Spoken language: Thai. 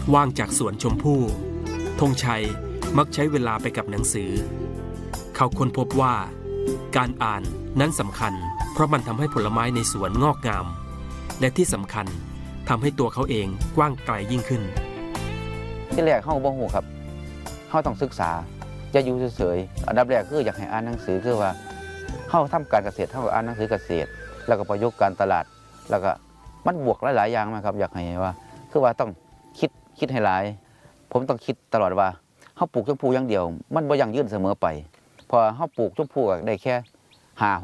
ว่างจากสวนชมพู่ธงชัยมักใช้เวลาไปกับหนังสือเขาค้นพบว่าการอ่านนั้นสำคัญเพราะมันทำให้ผลไม้ในสวนงอกงามและที่สำคัญทำให้ตัวเขาเองกว้างไกลยิ่งขึ้นที่แรกเข้าบ่ฮู้ครับเข้าต้องศึกษาจะอยู่เฉยๆอันดับแรกคืออยากให้อ่านหนังสือคือว่าเข้าทำการเกษตรเข้าอ่านหนังสือเกษตรแล้วก็ประยุกต์การตลาดแล้วก็มันบวกหลายๆอย่างมาครับอยากให้ว่าคือว่าต้องคิดให้หลายผมต้องคิดตลอดว่าเขาปลูกชมพู่อย่างเดียวมันบ่ยั่งยืนเสมอไปพอเขาปลูกชมพู่ได้แค่